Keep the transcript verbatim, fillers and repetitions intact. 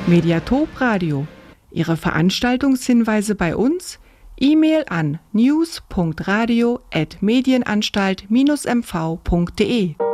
Mediatop Radio. Ihre Veranstaltungshinweise bei uns? E-Mail an news punkt radio at medienanstalt dash m v punkt de.